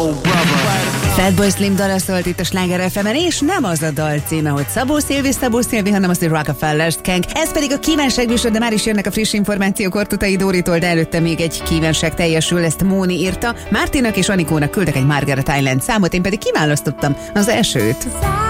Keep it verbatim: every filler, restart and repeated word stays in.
Fatboy Slim dala szólt itt a Sláger ef emen, és nem az a dal címe, hogy Szabó Szilvi, Szabó Szilvi, hanem az, hogy Rockefeller Skank. Ez pedig a kívánság műsor, de már is jönnek a friss információk Ortutai Dóritól, de előtte még egy kívánság teljesül, ezt Móni írta. Mártinak és Anikónak küldtek egy Margaret Island számot, én pedig kiválasztottam az elsőt.